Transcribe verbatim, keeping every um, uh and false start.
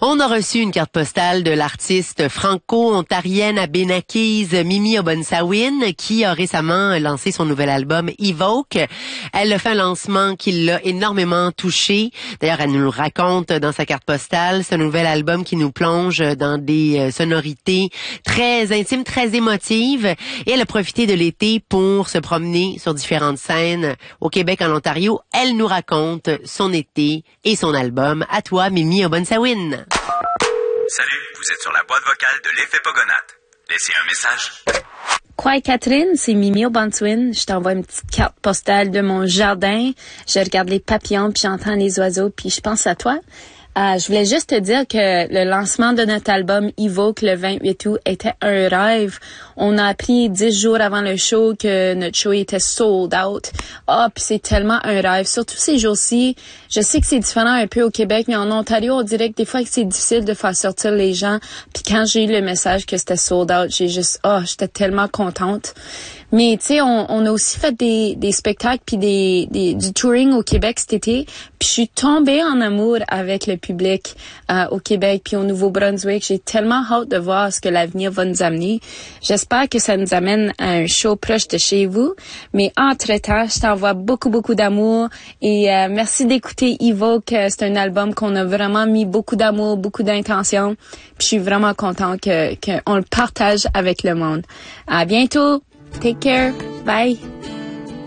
On a reçu une carte postale de l'artiste franco-ontarienne abénaquise Mimi Obonsawin qui a récemment lancé son nouvel album Evoke. Elle a fait un lancement qui l'a énormément touchée. D'ailleurs, elle nous le raconte dans sa carte postale. C'est un nouvel album qui nous plonge dans des sonorités très intimes, très émotives. Et elle a profité de l'été pour se promener sur différentes scènes au Québec, en Ontario. Elle nous raconte son été et son album. À toi, Mimi Obonsawin. Salut, vous êtes sur la boîte vocale de l'effet Pogonate. Laissez un message. Quoi, Catherine, c'est Mimi Obonsawin. Je t'envoie une petite carte postale de mon jardin. Je regarde les papillons, puis j'entends les oiseaux, puis je pense à toi. Euh, je voulais juste te dire que le lancement de notre album Evoke le vingt-huit août était un rêve. On a appris dix jours avant le show que notre show était sold out. Ah, oh, puis c'est tellement un rêve. Surtout ces jours-ci, je sais que c'est différent un peu au Québec, mais en Ontario, on dirait que des fois que c'est difficile de faire sortir les gens. Puis quand j'ai eu le message que c'était sold out, j'ai juste, ah, oh, j'étais tellement contente. Mais tu sais, on, on a aussi fait des, des spectacles puis des, des du touring au Québec cet été. Puis je suis tombée en amour avec le public euh, au Québec puis au Nouveau-Brunswick. J'ai tellement hâte de voir ce que l'avenir va nous amener. J'espère que ça nous amène à un show proche de chez vous. Mais entre-temps, je t'envoie beaucoup, beaucoup d'amour. Et euh, merci d'écouter Evoke. C'est un album qu'on a vraiment mis beaucoup d'amour, beaucoup d'intention. Puis je suis vraiment contente que qu'on le partage avec le monde. À bientôt! Take care. Bye.